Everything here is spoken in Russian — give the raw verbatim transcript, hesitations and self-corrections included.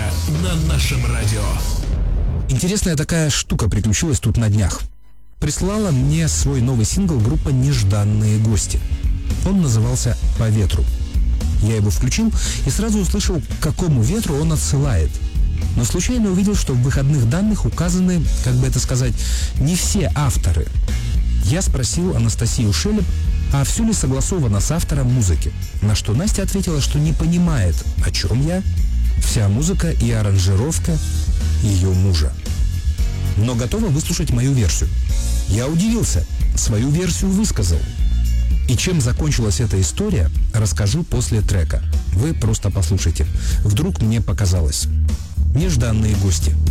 на нашем радио. Интересная такая штука приключилась тут на днях. Прислала мне свой новый сингл группа «Нежданные гости». Он назывался «По ветру». Я его включил и сразу услышал, к какому ветру он отсылает. Но случайно увидел, что в выходных данных указаны, как бы это сказать, не все авторы. Я спросил Анастасию Шелеп, а все ли согласовано с автором музыки? На что Настя ответила, что не понимает, о чем я. Вся музыка и аранжировка ее мужа. Но готова выслушать мою версию. Я удивился, свою версию высказал. И чем закончилась эта история, расскажу после трека. Вы просто послушайте. Вдруг мне показалось. Нежданные гости.